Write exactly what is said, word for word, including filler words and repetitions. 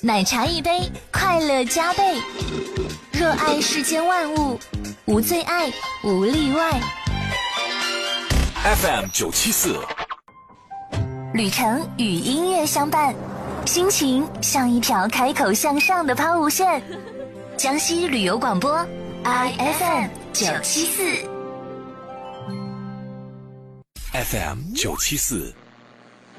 奶茶一杯，快乐加倍。热爱世间万物，无最爱，无例外。 F M 九七四， 旅程与音乐相伴，心情像一条开口向上的抛物线。江西旅游广播 I F M 九七四 F M 九七四。